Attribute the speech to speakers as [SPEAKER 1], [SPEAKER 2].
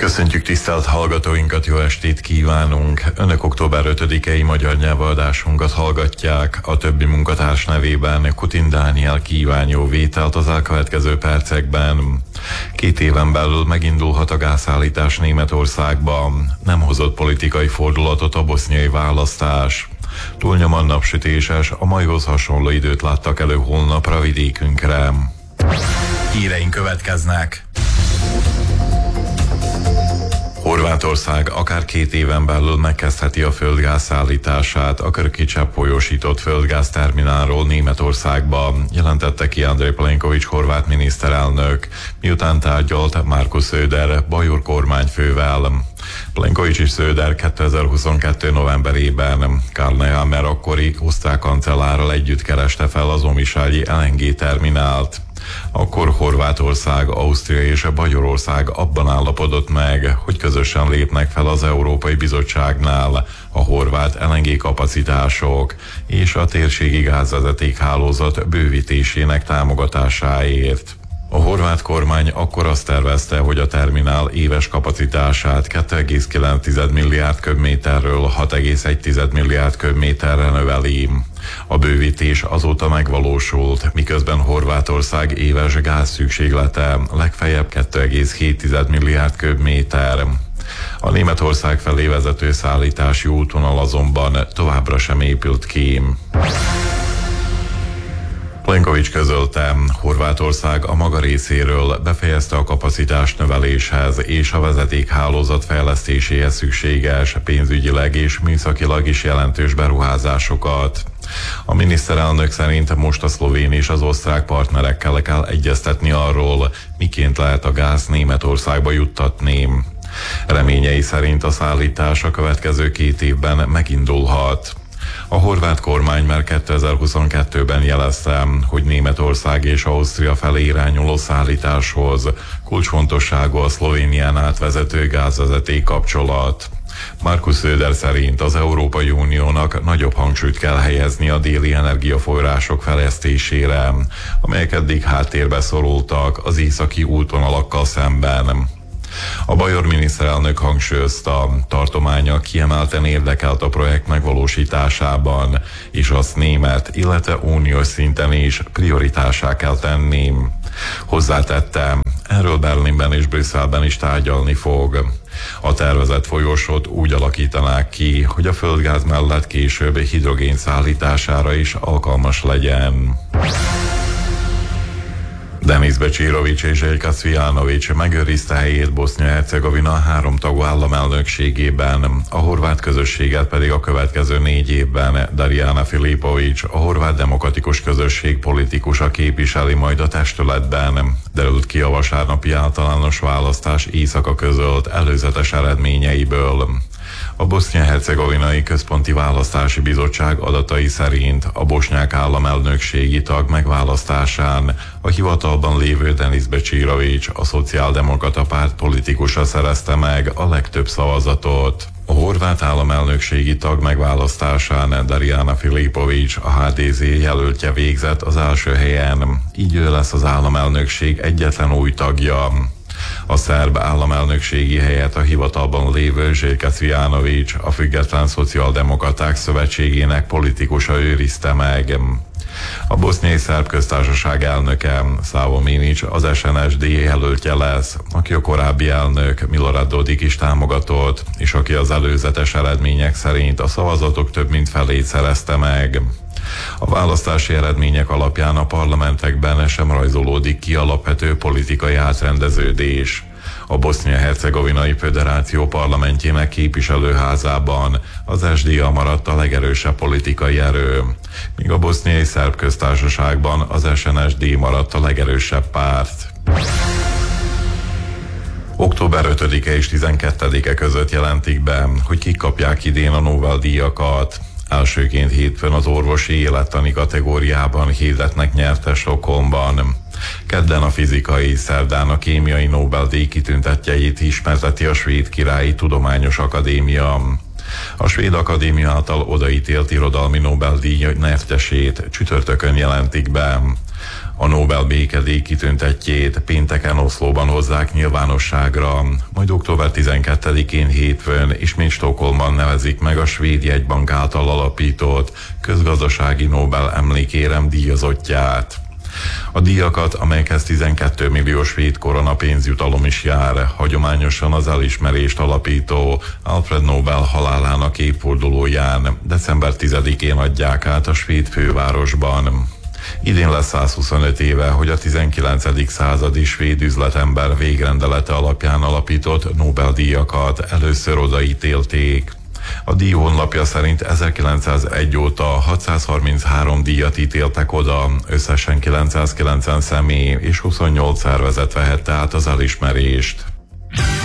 [SPEAKER 1] Köszöntjük tisztelt hallgatóinkat, jó estét kívánunk! Önök október 5-i magyar nyelvadásunkat hallgatják. A többi munkatárs nevében Kutin Dániel kíván jó vételt az elkövetkező percekben. 2 éven belül megindulhat a gázszállítás Németországban. Nem hozott politikai fordulatot a boszniai választás. Túlnyomóan napsütéses, a maihoz hasonló időt láttak elő holnapra vidékünkre. Híreink következnek. Horvátország akár 2 éven belül megkezdheti a földgáz szállítását a Krkičev folyósított földgázterminálról Németországba, jelentette ki Andrej Plenković horvát miniszterelnök, miután tárgyalt Markus Söder bajor kormányfővel. Plenković és Söder 2022. novemberében Karl Nehammer akkori osztrák kancellárral együtt kereste fel az omiságyi LNG terminált. Akkor Horvátország, Ausztria és Bajorország abban állapodott meg, hogy közösen lépnek fel az Európai Bizottságnál a horvát LNG kapacitások és a térségi gázvezetékhálózat bővítésének támogatásáért. A horvát kormány akkor azt tervezte, hogy a terminál éves kapacitását 2,9 milliárd köbméterről 6,1 milliárd köbméterre növeli. A bővítés azóta megvalósult, miközben Horvátország éves gázszükséglete legfeljebb 2,7 milliárd köbméter. A Németország felé vezető szállítási útvonal azonban továbbra sem épült ki. Plenković közölte, Horvátország a maga részéről befejezte a kapacitás növeléshez és a vezetékhálózat fejlesztéséhez szükséges pénzügyileg és műszakilag is jelentős beruházásokat. A miniszterelnök szerint most a szlovén és az osztrák partnerekkel kell egyeztetni arról, miként lehet a gáz Németországba juttatni. Reményei szerint a szállítás a következő 2 évben megindulhat. A horvát kormány már 2022-ben jelezte, hogy Németország és Ausztria felé irányuló szállításhoz kulcsfontosságú a Szlovénián átvezető gázvezeték kapcsolat. Markus Söder szerint az Európai Uniónak nagyobb hangsúlyt kell helyezni a déli energiaforrások fejlesztésére, amelyek eddig háttérbe szorultak az északi útvonalakkal szemben. A bajor miniszterelnök hangsúlyozta, tartománya kiemelten érdekelt a projekt megvalósításában, és azt német, illetve uniós szinten is prioritássá kell tenni. Hozzátette, erről Berlinben és Brüsszelben is tárgyalni fog. A tervezett folyosót úgy alakítanák ki, hogy a földgáz mellett később hidrogén szállítására is alkalmas legyen. Denis Becsirović és Željko Cvijanović megőrizte helyét Bosznia-Hercegovina 3 tagú államelnökségében, a horvát közösséget pedig a következő 4 évben Darijana Filipović, a horvát demokratikus közösség politikusa képviseli majd a testületben, derült ki a vasárnapi általános választás éjszaka közölt előzetes eredményeiből. A Bosznia-Hercegovinai Központi Választási Bizottság adatai szerint a bosnyák államelnökségi tag megválasztásán a hivatalban lévő Denis Becsirović, a Szociáldemokrata Párt politikusa szerezte meg a legtöbb szavazatot. A horvát államelnökségi tag megválasztásán Darijana Filipović, a HDZ jelöltje végzett az első helyen, így ő lesz az államelnökség egyetlen új tagja. A szerb államelnökségi helyet a hivatalban lévő Željko Cvijanović, a Független Szociáldemokraták Szövetségének politikusa őrizte meg. A boszniai szerb köztársaság elnöke Savo Minić az SNSD jelöltje lesz, aki a korábbi elnök Milorad Dodik is támogatott, és aki az előzetes eredmények szerint a szavazatok több mint felét szerezte meg. A választási eredmények alapján a parlamentekben sem rajzolódik ki alapvető politikai átrendeződés. A Bosznia-Hercegovinai Föderáció parlamentjének képviselőházában az SDA maradt a legerősebb politikai erő, míg a boszniai szerb köztársaságban az SNSD maradt a legerősebb párt. Október 5-e és 12-e között jelentik be, hogy kik kapják idén a Nobel-díjakat. Elsőként hétfőn az orvosi élettani kategóriában hirdetnek nyertes Stockholmban. Kedden a fizikai, szerdán a kémiai Nobel-díj kitüntetjeit ismerteti a Svéd Királyi Tudományos Akadémia. A Svéd Akadémia által odaítélt irodalmi Nobel-díj nyertesét csütörtökön jelentik be. A Nobel békedíj kitüntetjét pénteken Oszlóban hozzák nyilvánosságra, majd október 12-én hétfőn ismét Stockholmban nevezik meg a Svéd Jegybank által alapított közgazdasági Nobel emlékérem díjazottját. A díjakat, amelyekhez 12 millió svéd korona pénzjutalom is jár, hagyományosan az elismerést alapító Alfred Nobel halálának évfordulóján, december 10-én adják át a svéd fővárosban. Idén lesz 125 éve, hogy a 19. századi svéd üzletember végrendelete alapján alapított Nobel-díjakat először odaítélték. A díj honlapja szerint 1901 óta 633 díjat ítéltek oda, összesen 990 személy és 28 szervezet vehette át az elismerést.